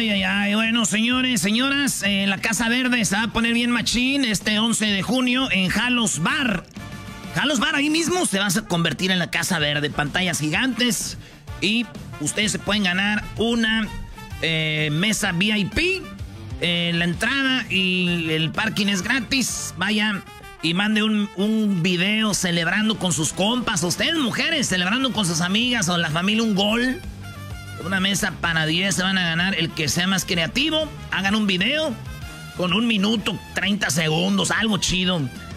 Ay, ay, ay. Bueno, señores, señoras, la Casa Verde se va a poner bien machín este 11 de junio en Jalos Bar. Jalos Bar, ahí mismo se va a convertir en la Casa Verde. Pantallas gigantes y ustedes se pueden ganar una mesa VIP. La entrada y el parking es gratis. Vayan y mande un video celebrando con sus compas. Ustedes, mujeres, celebrando con sus amigas o la familia un gol. Una mesa para 10 se van a ganar el que sea más creativo. Hagan un video con 1 minuto, 30 segundos, algo chido.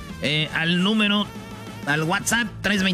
Al WhatsApp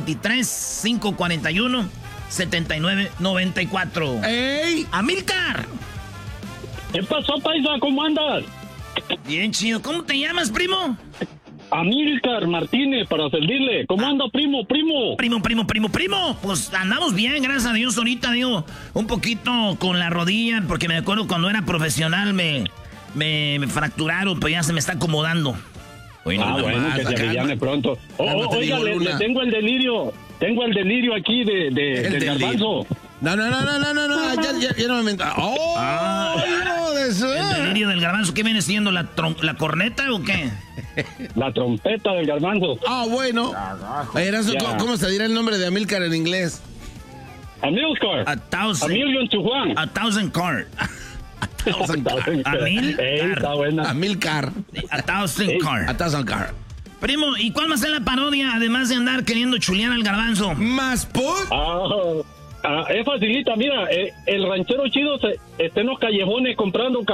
323-541-7994. ¡Ey! ¡Amílcar! ¿Qué pasó, paisa? ¿Cómo andas? Bien chido. ¿Cómo te llamas, primo? Amílcar Martínez, para servirle. ¿Cómo anda, primo? Primo. Pues andamos bien, gracias a Dios. Ahorita, digo, un poquito con la rodilla, porque me acuerdo cuando era profesional me fracturaron, pero ya se me está acomodando. Bueno, que se me llame pronto. Oiga, le tengo el delirio. Tengo el delirio aquí del garbanzo. No, ya no me... no, de eso. ¿El delirio del garbanzo qué viene siendo? ¿La corneta o qué? La trompeta del garbanzo. Bueno. ¿Cómo se dirá el nombre de Amílcar en inglés? Amílcar. A million to one. A thousand car. Amílcar. A thousand car. Primo, ¿y cuál va a ser la parodia, además de andar queriendo chulear al garbanzo? ¿Más por? Es facilita, mira, el ranchero chido está en los callejones comprando